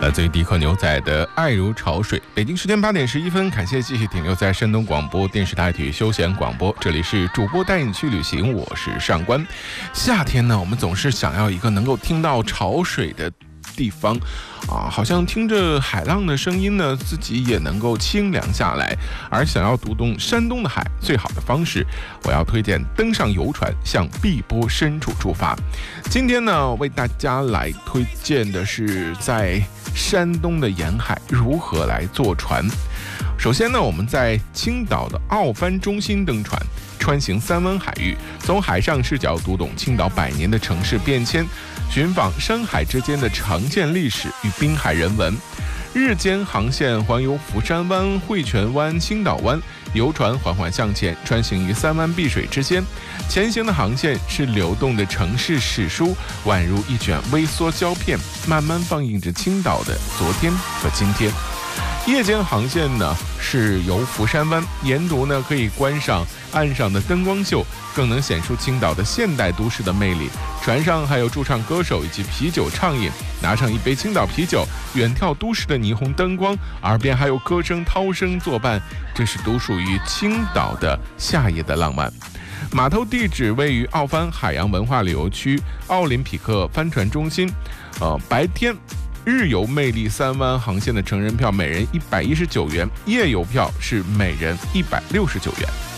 来自于迪克牛仔的《爱如潮水》。北京时间8点11分，感谢继续停留在山东广播电视台体育休闲广播，这里是主播带你去旅行，我是上官。夏天呢，我们总是想要一个能够听到潮水的地方好像听着海浪的声音呢，自己也能够清凉下来。而想要读懂山东的海，最好的方式，我要推荐登上游船，向碧波深处出发。今天呢，为大家来推荐的是在山东的沿海如何来坐船。首先呢，我们在青岛的奥帆中心登船，穿行三湾海域，从海上视角读懂青岛100年的城市变迁，寻访山海之间的常见历史与滨海人文。日间航线环游福山湾、汇泉湾、青岛湾，游船缓缓向前，穿行于三湾碧水之间。前行的航线是流动的城市史书，宛如一卷微缩胶片，慢慢放映着青岛的昨天和今天。夜间航线呢是游福山湾，沿途呢可以观赏岸上的灯光秀，更能显出青岛的现代都市的魅力。船上还有驻唱歌手以及啤酒畅饮，拿上一杯青岛啤酒，远眺都市的霓虹灯光，耳边还有歌声涛声作伴，这是独属于青岛的夏夜的浪漫。码头地址位于奥帆海洋文化旅游区奥林匹克帆船中心。白天日游魅力三湾航线的成人票每人119元，夜游票是每人169元。